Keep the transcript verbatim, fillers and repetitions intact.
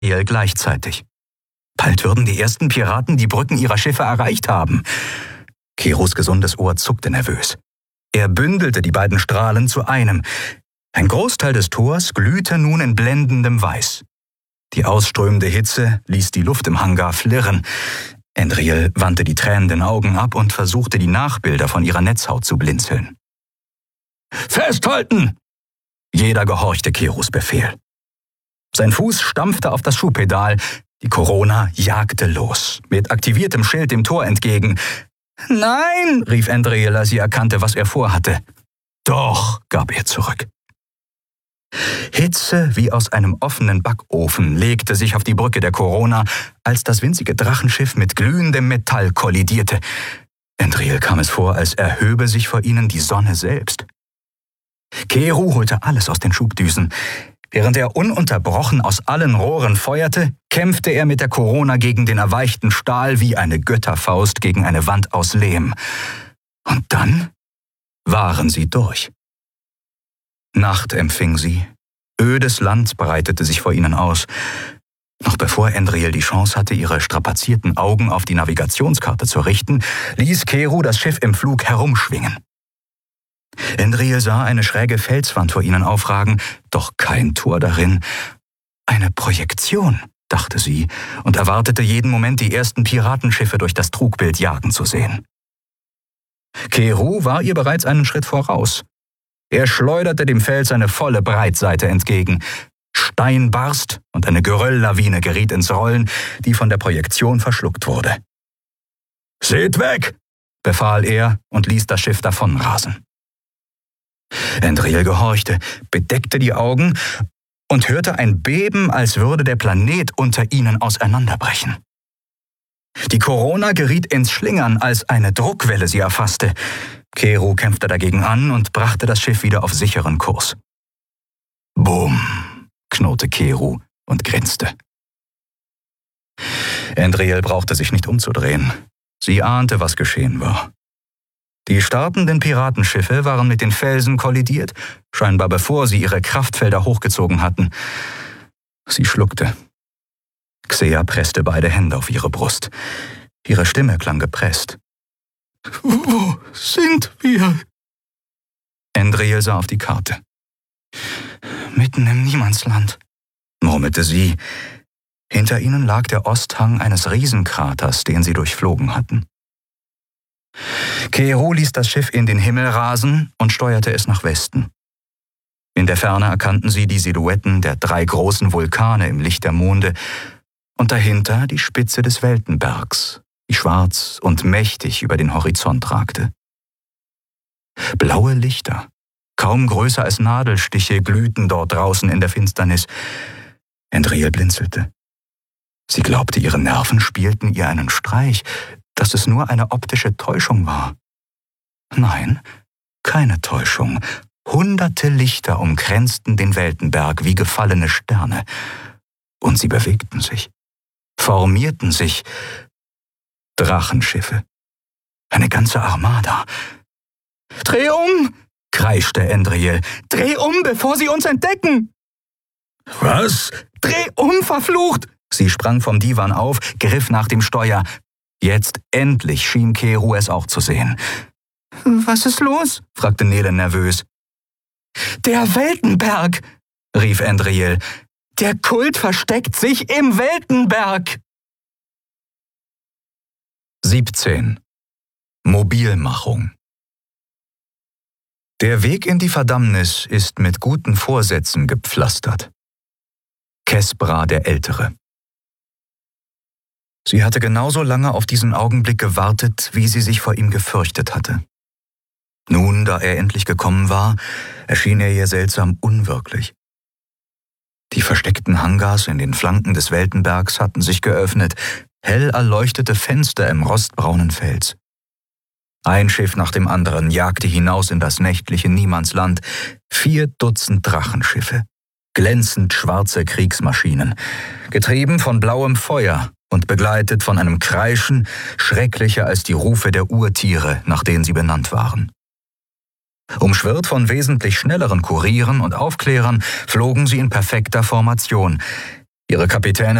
Andriel gleichzeitig. Bald würden die ersten Piraten die Brücken ihrer Schiffe erreicht haben. Keros gesundes Ohr zuckte nervös. Er bündelte die beiden Strahlen zu einem. Ein Großteil des Tors glühte nun in blendendem Weiß. Die ausströmende Hitze ließ die Luft im Hangar flirren. Andriel wandte die tränenden Augen ab und versuchte, die Nachbilder von ihrer Netzhaut zu blinzeln. »Festhalten!« Jeder gehorchte Keros Befehl. Sein Fuß stampfte auf das Schuhpedal. Die Corona jagte los, mit aktiviertem Schild dem Tor entgegen. »Nein«, rief Andriel, als sie erkannte, was er vorhatte. »Doch«, gab er zurück. Hitze wie aus einem offenen Backofen legte sich auf die Brücke der Corona, als das winzige Drachenschiff mit glühendem Metall kollidierte. Andriel kam es vor, als erhöbe sich vor ihnen die Sonne selbst. Keru holte alles aus den Schubdüsen. Während er ununterbrochen aus allen Rohren feuerte, kämpfte er mit der Corona gegen den erweichten Stahl wie eine Götterfaust gegen eine Wand aus Lehm. Und dann waren sie durch. Nacht empfing sie. Ödes Land breitete sich vor ihnen aus. Noch bevor Andriel die Chance hatte, ihre strapazierten Augen auf die Navigationskarte zu richten, ließ Keru das Schiff im Flug herumschwingen. Andriel sah eine schräge Felswand vor ihnen aufragen, doch kein Tor darin. Eine Projektion, dachte sie, und erwartete jeden Moment, die ersten Piratenschiffe durch das Trugbild jagen zu sehen. Keru war ihr bereits einen Schritt voraus. Er schleuderte dem Fels eine volle Breitseite entgegen. Stein barst und eine Gerölllawine geriet ins Rollen, die von der Projektion verschluckt wurde. »Seht weg«, befahl er und ließ das Schiff davonrasen. Andriel gehorchte, bedeckte die Augen und hörte ein Beben, als würde der Planet unter ihnen auseinanderbrechen. Die Corona geriet ins Schlingern, als eine Druckwelle sie erfasste. Keru kämpfte dagegen an und brachte das Schiff wieder auf sicheren Kurs. »Bumm«, knurrte Keru und grinste. Andriel brauchte sich nicht umzudrehen. Sie ahnte, was geschehen war. Die startenden Piratenschiffe waren mit den Felsen kollidiert, scheinbar bevor sie ihre Kraftfelder hochgezogen hatten. Sie schluckte. Xea presste beide Hände auf ihre Brust. Ihre Stimme klang gepresst. »Wo sind wir?« Andriel sah auf die Karte. »Mitten im Niemandsland«, murmelte sie. Hinter ihnen lag der Osthang eines Riesenkraters, den sie durchflogen hatten. Keru ließ das Schiff in den Himmel rasen und steuerte es nach Westen. In der Ferne erkannten sie die Silhouetten der drei großen Vulkane im Licht der Monde und dahinter die Spitze des Weltenbergs, die schwarz und mächtig über den Horizont ragte. Blaue Lichter, kaum größer als Nadelstiche, glühten dort draußen in der Finsternis. Andriel blinzelte. Sie glaubte, ihre Nerven spielten ihr einen Streich, dass es nur eine optische Täuschung war. Nein, keine Täuschung. Hunderte Lichter umkränzten den Weltenberg wie gefallene Sterne. Und sie bewegten sich, formierten sich. Drachenschiffe. Eine ganze Armada. »Dreh um«, kreischte Andriel. »Dreh um, bevor sie uns entdecken!« »Was?« »Dreh um, verflucht!« Sie sprang vom Divan auf, griff nach dem Steuer. Jetzt endlich schien Keru es auch zu sehen. »Was ist los?« fragte Nele nervös. »Der Weltenberg«, rief Andriel. »Der Kult versteckt sich im Weltenberg!« siebzehn. Mobilmachung. Der Weg in die Verdammnis ist mit guten Vorsätzen gepflastert. Kespra der Ältere. Sie hatte genauso lange auf diesen Augenblick gewartet, wie sie sich vor ihm gefürchtet hatte. Nun, da er endlich gekommen war, erschien er ihr seltsam unwirklich. Die versteckten Hangars in den Flanken des Weltenbergs hatten sich geöffnet, hell erleuchtete Fenster im rostbraunen Fels. Ein Schiff nach dem anderen jagte hinaus in das nächtliche Niemandsland, vier Dutzend Drachenschiffe, glänzend schwarze Kriegsmaschinen, getrieben von blauem Feuer und begleitet von einem Kreischen, schrecklicher als die Rufe der Urtiere, nach denen sie benannt waren. Umschwirrt von wesentlich schnelleren Kurieren und Aufklärern flogen sie in perfekter Formation. Ihre Kapitäne